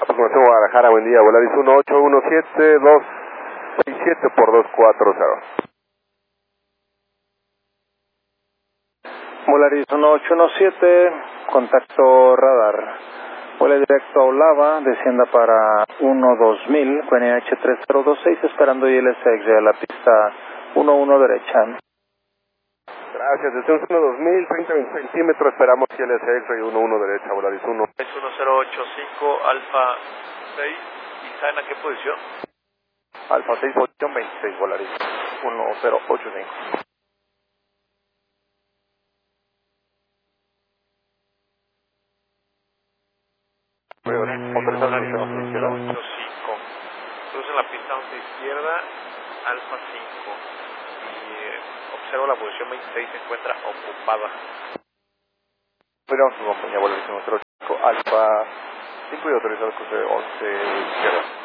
Aproximación Guadalajara, buen día, Volaris 1817-267 por 240. Volaris 1817, contacto radar. Vuela directo a Olava, descienda para 12000, QNH 3026, esperando ILSX de la pista 11 derecha. Gracias, desde un 2000, 30 centímetros, esperamos que el SX y 11 derecha, Volaris 1. Es 1085, Alfa 6, ¿y saben a qué posición? Alfa 6, posición 26, Volaris 1085. Autorizado 85. Cruza la pista 11 izquierda, Alfa 5. Y observo la posición 26, se encuentra ocupada. Esperamos su compañía, Volaris 105, Alfa 5 y autorizado cruce 11 izquierda.